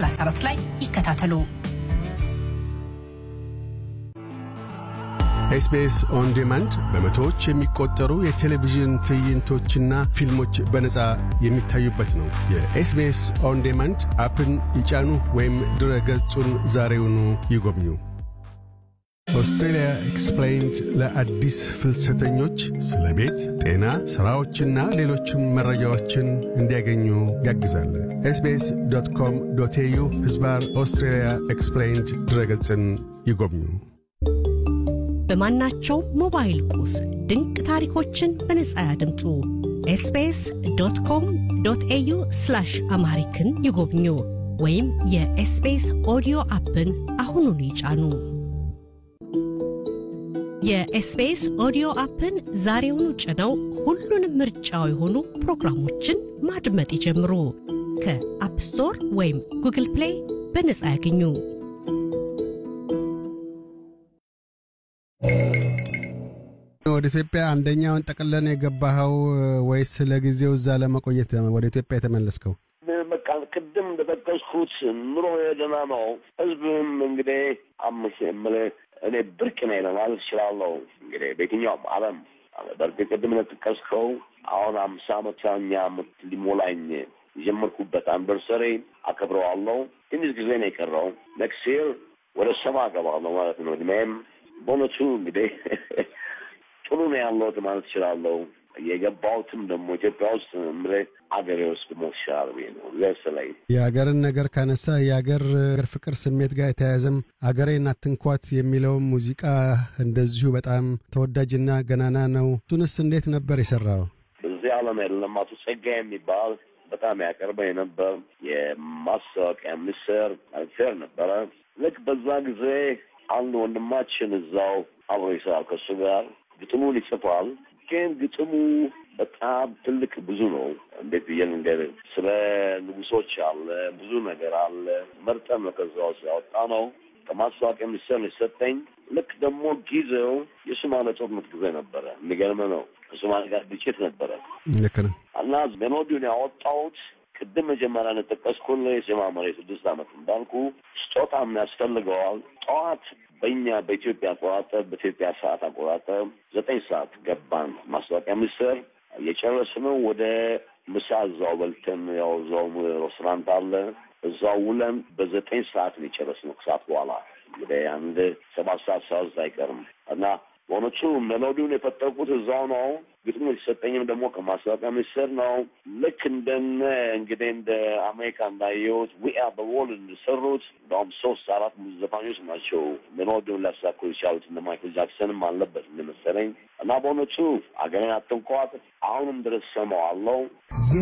34 ላይ ይከታተሉ። SBS on demand በመቶዎች የሚቆጠሩ የቴሌቪዥን ትዕይንቶችና ፊልሞች በነጻ የሚታዩበት ነው። የኤስቢኤስ on demand አፕን ይጫኑ ወይም ድረ-ገጹን ዛሬውኑ ይጎብኙ። አውስትራሊያ ኤክስፕሌይንድ ለአዲስ ፍልሰተኞች ስለ ቤት፣ ጤና፣ ስራዎችና ሌሎችም መረጃዎችን እንዲያገኙ ያግዛል። sbs.com.au/Australia Explained ድረ-ገጽን ይጎብኙ። በማናቸው ሞባይል ቁስ ድንቅ ታሪኮችን በነጻ ያድምጡ። sbs.com.au/amharican ይጎብኙ ወይም የኤስቢኤስ ኦዲዮ አፕን አሁኑን ይጫኑ። የኤስቢኤስ ኦዲዮ አፕን ዛሬውኑ ጭነው ሁሉንም ምርጫው የሆኑ ፕሮግራሞችን ማድመጥ ይጀምሩ። ከአፕ ስቶር ወይም ጉግል ፕሌይ በነጻ ያገኙ። ወደ ኢትዮጵያ አንደኛውን ጠቅለን የገባኸው ወይስ ለጊዜው እዛ ለመቆየት ወደ ኢትዮጵያ የተመለስከው? በቃ ቅድም እንደጠቀስኩት ኑሮ የደህና ነው። ህዝብም እንግዲህ እኔ ብርቅ ነኝ ለማለት እችላለሁ። እንግዲህ በየትኛውም ዓለም በእርግጥ ቅድም እንደጠቀስከው አሁን 50 ዓመት ሊሞላኝ የጀመርኩበት አንቨርሰሪ አከብረዋለሁ። ትንሽ ጊዜ ነው የቀረው። ኔክስት ይር ወደ 70 እገባለሁ ማለት ነው። እድሜም በእውነቱ እንግዲህ ጥሩ ነው ያለው ማለት እችላለሁ። የገባሁትም ደግሞ ኢትዮጵያ ውስጥ አገሬ ውስጥ ሞሻል ነው ለሰላይ የአገርን ነገር ካነሳ የአገር ፍቅር ስሜት ጋር የተያያዘም አገሬን አትንኳት የሚለው ሙዚቃ እንደዚሁ በጣም ተወዳጅና ገናና ነው። እሱንስ እንዴት ነበር የሰራው? በዚህ ዓለም የለም አቶ ጸጋዬ የሚባል በጣም ያቀርበኝ ነበር። የማስታወቂያ ሚኒስትር አልፌር ነበረ። ልክ በዛ ጊዜ አንድ ወንድማችን እዛው አብሮ ይሰራል ከእሱ ጋር ግጥሙን ይጽፋል። ግን ግጥሙ በጣም ትልቅ ብዙ ነው። እንዴት ይልንገር ስለ ንጉሶች አለ ብዙ ነገር አለ። መርጠን ከዛው ያወጣ ነው። ከማስታወቂያ ሚኒስትር ሰጠኝ። ልክ ደግሞ ጊዜው የሶማሌ ጦርነት ጊዜ ነበረ። የሚገርም ነው። ከሶማሌ ጋር ግጭት ነበረ። ልክ ነው። እና ሜሎዲውን ያወጣሁት ቅድም መጀመሪያ እንደጠቀስኩልህ የዜማ መሬት 6 ዓመት እንዳልኩ ስጦታም ያስፈልገዋል። ጠዋት በእኛ በኢትዮጵያ አቆጣጠር በኢትዮጵያ ሰዓት አቆጣጠር 9 ሰዓት ገባን ማስታወቂያ ሚኒስትር። የጨረስነው ወደ ምሳ እዛው በልተን ያው እዛው ሬስቶራንት አለ እዛው ውለን በ9 ሰዓት ነው የጨረስነው። ከሰዓት በኋላ እንግዲህ አንድ 7 ሰዓት አይቀርም። እና በእውነቱ ሜሎዲውን የፈጠርኩት እዛው ነው። ግጥሙ የተሰጠኝም ደግሞ ከማስታወቂያ ሚኒስትር ነው። ልክ እንግዲህ እንደ አሜሪካ እንዳየሁት ዊ አር ዘ ወርልድ እንደሰሩት እንደውም 3-4 ዘፋኞች ናቸው ሜሎዲውን ሊያሳኩ የቻሉት። እነ ማይክል ጃክሰንም አለበት እንደመሰለኝ። እና በእውነቱ አገሬን አትንኳት አሁንም ድረስ ሰማዋለሁ።